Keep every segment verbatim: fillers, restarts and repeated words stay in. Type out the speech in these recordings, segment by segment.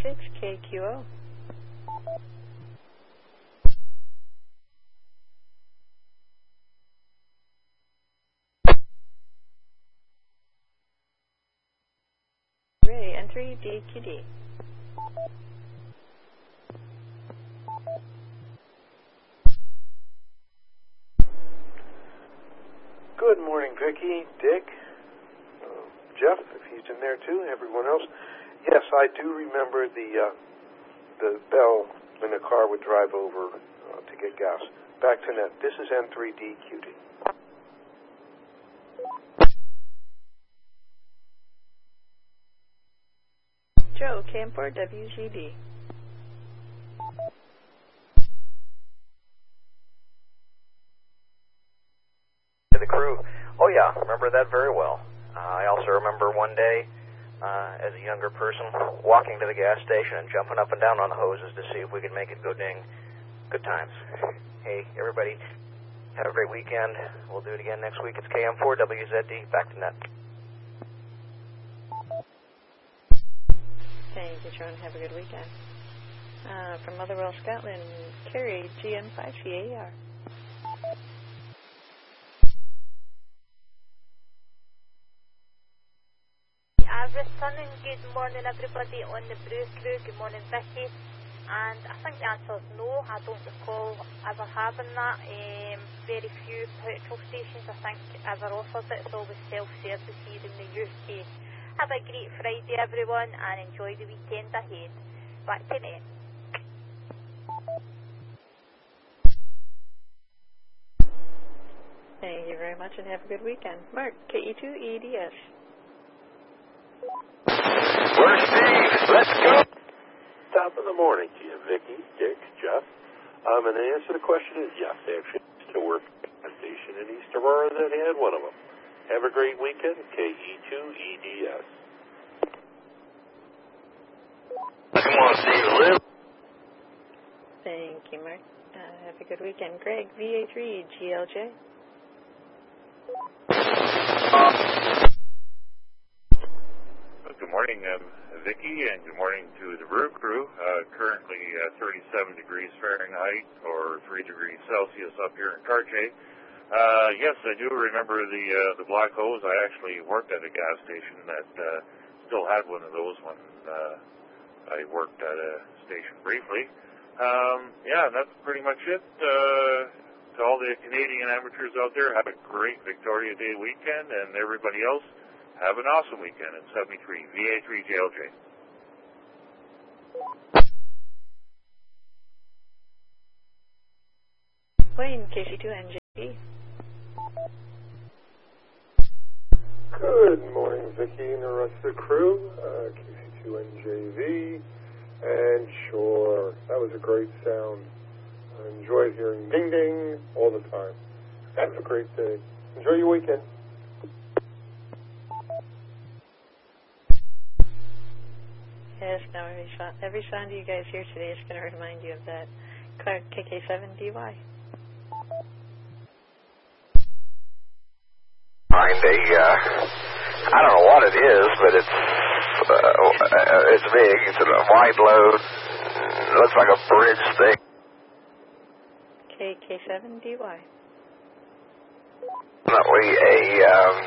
six K Q O. Ray, entry D Q D. Good morning, Vicki, Dick, uh, Jeff, if he's in there too, everyone else. Yes, I do remember the uh, the bell when the car would drive over uh, to get gas. Back to net. This is N three D Q D. Joe, K M four W G D. To the crew. Oh yeah, remember that very well. Uh, I also remember one day, uh, as a younger person, walking to the gas station and jumping up and down on the hoses to see if we could make it go ding. Good times. Hey, everybody, have a great weekend. We'll do it again next week. It's K M four W Z D. Back to net. Thank you, John. Have a good weekend. Uh, from Motherwell, Scotland, Kerry, G M five C A R. Returning, good morning everybody on the Brew Crew. Good morning, Vicky. And I think the answer is no. I don't recall ever having that. Um, very few petrol stations I think ever offered it. It's always self-service here in the U K. Have a great Friday everyone and enjoy the weekend ahead. Back to net. Thank you very much and have a good weekend. Mark, K E two E D S. Where's Steve? Let's go. Top of the morning to you, Vicki, Dick, Jeff. Um, and the answer to the question is yes. They actually used to work at a station in East Aurora that had one of them. Have a great weekend. K E two E D S. Come on, Steve. Live. Thank you, Mark. Uh, have a good weekend. Greg, V A three G L J. Good morning, um, Vicki, and good morning to the Brew Crew. Uh, currently uh, thirty-seven degrees Fahrenheit or three degrees Celsius up here in Cartier. Uh, yes, I do remember the uh, the black hose. I actually worked at a gas station that uh, still had one of those when uh, I worked at a station briefly. Um, yeah, that's pretty much it. Uh, to all the Canadian amateurs out there, have a great Victoria Day weekend, and everybody else, have an awesome weekend at seventy-three V A three J L J. Wayne, K C two N J D. Good morning, Vicki and the rest of the crew. Uh, K C two N J V. And sure, that was a great sound. I enjoyed hearing ding ding all the time. Have a great day. Enjoy your weekend. Yes, now every, every sound you guys hear today is going to remind you of that. Clark, K K seven D Y. Find a, uh, I don't know what it is, but it's, uh, it's big. It's a wide load. It looks like a bridge thing. K K seven D Y. Definitely a, um,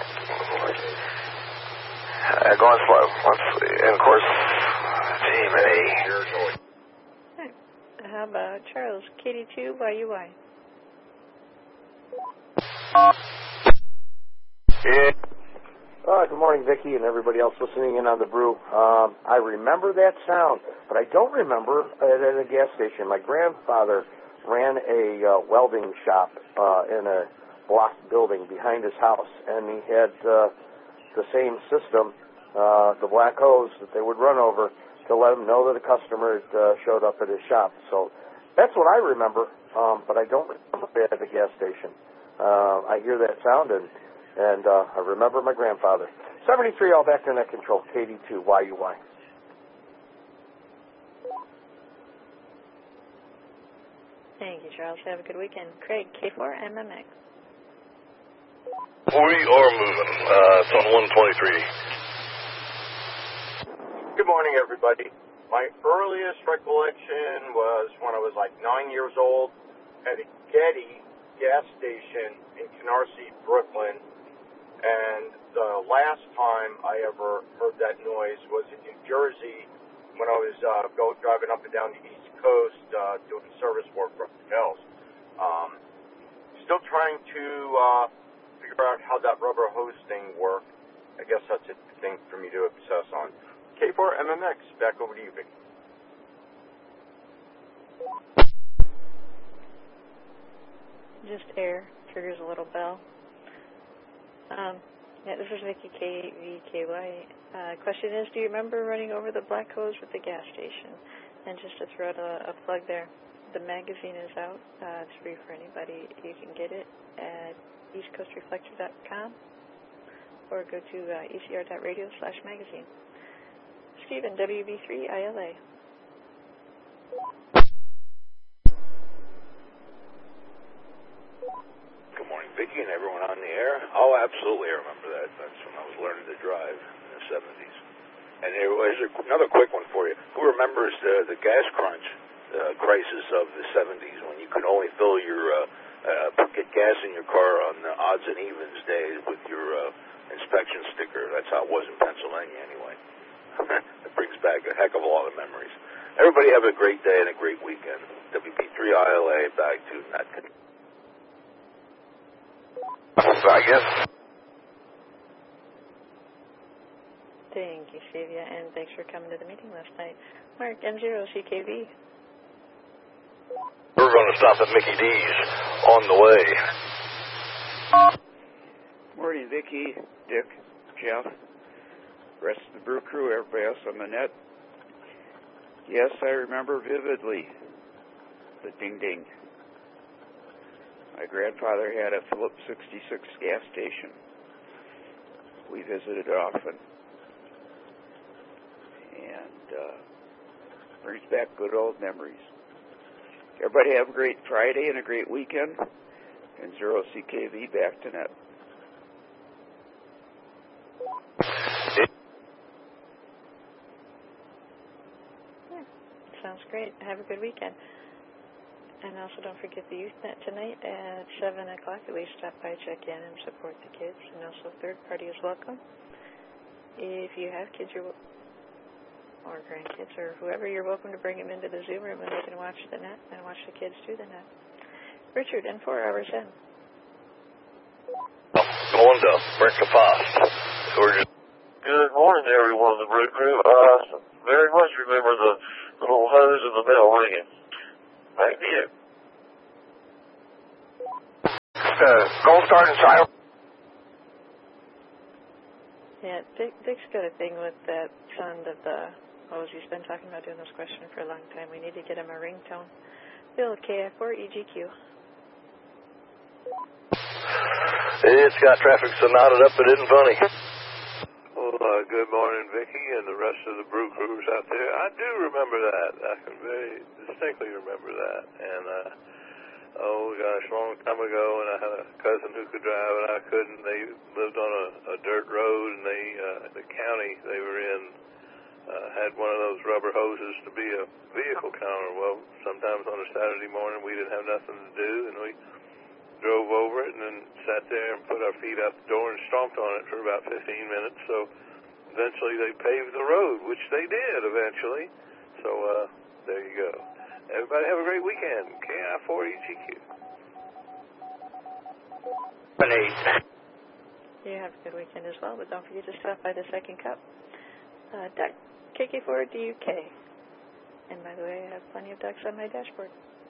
uh, going slow. Let's, and of course, G M A. Right. How about Charles, K D two Y U Y? Yeah. Uh, good morning, Vicki, and everybody else listening in on the Brew. Um, I remember that sound, but I don't remember it at a gas station. My grandfather ran a uh, welding shop uh, in a block building behind his house, and he had uh, the same system, uh, the black hose that they would run over to let him know that a customer had, uh, showed up at his shop. So that's what I remember, um, but I don't remember it at the gas station. Uh, I hear that sound, and And uh, I remember my grandfather. seventy-three, all back to net control, K D two Y U Y. Thank you, Charles. Have a good weekend. Craig, K four M M X. We are moving. Uh, it's on one twenty-three. Good morning, everybody. My earliest recollection was when I was like nine years old at a Getty gas station in Canarsie, Brooklyn. And the last time I ever heard that noise was in New Jersey when I was uh, go, driving up and down the East Coast uh, doing service work for hotels. Um, still trying to uh, figure out how that rubber hose thing worked. I guess that's a thing for me to obsess on. K four M M X, back over to you, Vic. Just air triggers a little bell. Um, yeah, this is Vicky K V K Y. Uh, question is, do you remember running over the black hose with the gas station? And just to throw out a, a plug there, the magazine is out. Uh, it's free for anybody. You can get it at east coast reflector dot com or go to uh, E C R dot radio slash magazine. Stephen, W B three I L A. Good morning, Vicki, and everyone on the air. Oh, absolutely, I remember that. That's when I was learning to drive in the seventies. And there was another quick one for you. Who remembers the, the gas crunch uh, crisis of the seventies when you could only fill your, uh, uh, get gas in your car on the odds and evens days with your uh, inspection sticker? That's how it was in Pennsylvania anyway. It brings back a heck of a lot of memories. Everybody have a great day and a great weekend. W P three I L A, back to Nat. I guess. Thank you, Sylvia, and thanks for coming to the meeting last night. Mark, N zero C K V. We're going to stop at Mickey D's on the way. Morning, Vicki, Dick, Jeff, rest of the Brew Crew, everybody else on the net. Yes, I remember vividly the ding-ding. My grandfather had a Phillips sixty-six gas station. We visited often. And uh, brings back good old memories. Everybody have a great Friday and a great weekend. And Zero C K V back to net. Yeah, sounds great. Have a good weekend. And also don't forget the Youth Net tonight at seven o'clock. At least stop by, check in, and support the kids. And also third party is welcome. If you have kids you're, or grandkids or whoever, you're welcome to bring them into the Zoom room and they can watch the net and watch the kids do the net. Richard, in four hours in. Going to break the fast. We're just Good morning, everyone in the Brew Crew. Uh, very much remember the little hose and the bell ringing. Thank you. uh, Gold Star and Silent. Yeah, Dick, Dick's got a thing with that sound of the hose. He's been talking about doing this question for a long time. We need to get him a ringtone. Bill, K F four E G Q. It's got traffic so knotted up it isn't funny. Well, uh, good morning, Vicki, and the rest of the Brew Crews out there. I do remember that. I can very distinctly remember that. And, uh, oh, gosh, a long time ago, and I had a cousin who could drive, and I couldn't. They lived on a, a dirt road, and they, uh, the county they were in uh, had one of those rubber hoses to be a vehicle counter. Well, sometimes on a Saturday morning, we didn't have nothing to do, and we drove over it and then sat there and put our feet out the door and stomped on it for about fifteen minutes. So eventually they paved the road, which they did eventually. So uh, there you go. Everybody have a great weekend. K I four E G Q. You have a good weekend as well, but don't forget to stop by the Second Cup. Uh, duck, K K four D U K. And by the way, I have plenty of ducks on my dashboard.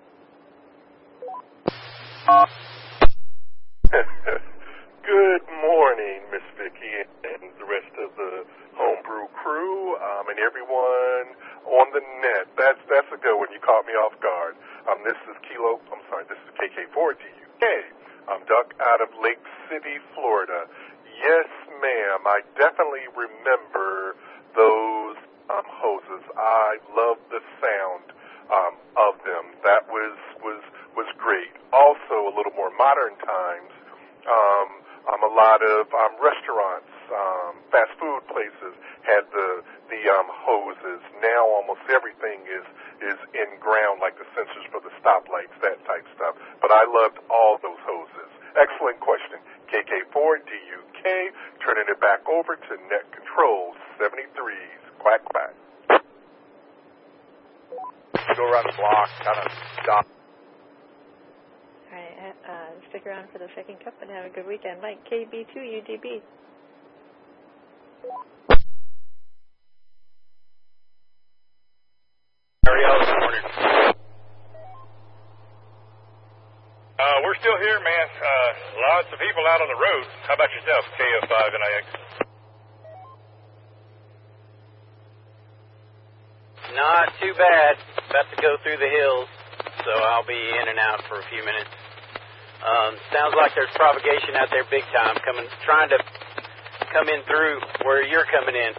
Good morning, Miss Vicki and the rest of the Homebrew crew, um, and everyone on the net. That's that's a good one. You caught me off guard. Um, this is Kilo. I'm sorry. This is K K four D U K. I'm Duck out of Lake City, Florida. Yes, ma'am. I definitely remember those um, hoses. I love the sound um, of them. That was was was great. Also, a little more modern times. Um, um, a lot of um, restaurants, um, fast food places had the the um, hoses. Now almost everything is is in ground, like the sensors for the stoplights, that type stuff. But I loved all those hoses. Excellent question. K K four D U K, turning it back over to Net Control seventy-threes. Quack, quack. Go around the block, kind of stop. All right, uh, stick around for the second cup and have a good weekend. Mike, K B two U D B. Ariel, good morning. Uh, we're still here, man. Uh, lots of people out on the road. How about yourself, K F five N I X? Not too bad. About to go through the hills, so I'll be in and out for a few minutes. Um, sounds like there's propagation out there big time, coming, trying to come in through where you're coming in.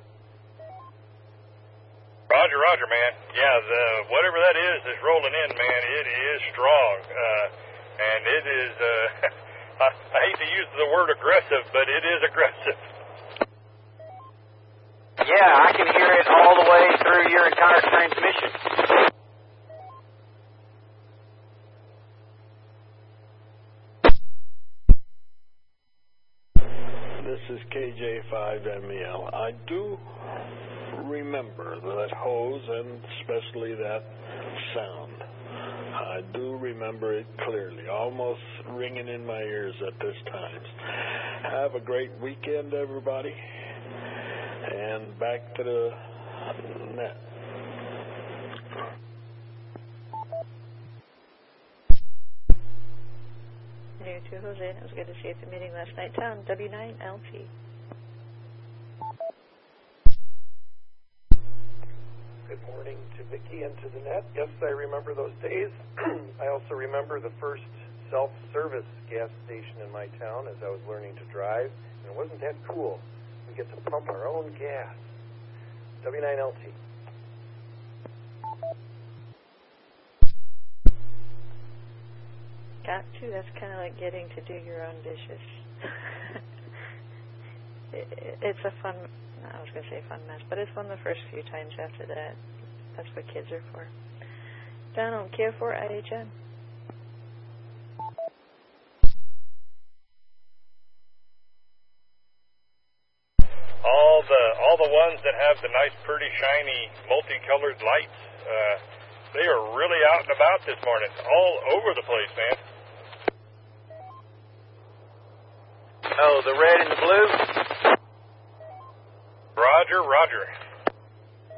Roger, roger, man. Yeah, the, whatever that is that's rolling in, man, it is strong. Uh, and it is, uh, I, I hate to use the word aggressive, but it is aggressive. Yeah, I can hear it all the way through your entire transmission. This is K J five M E L. I do remember that hose and especially that sound. I do remember it clearly, almost ringing in my ears at this time. Have a great weekend, everybody. And back to the net. New to Jose. It was good to see you at the meeting last night. Town W nine L T. Good morning to Vicki and to the net. Yes, I remember those days. I also remember the first self-service gas station in my town as I was learning to drive. And it wasn't that cool. We get to pump our own gas. W nine L T. Got to. That's kind of like getting to do your own dishes. it, it, it's a fun, I was going to say fun mess, but it's fun the first few times after that. That's what kids are for. Donald, K four I H N. All the all the ones that have the nice, pretty, shiny, multicolored lights, uh, they are really out and about this morning, all over the place, man. Oh, the red and the blue? Roger, roger.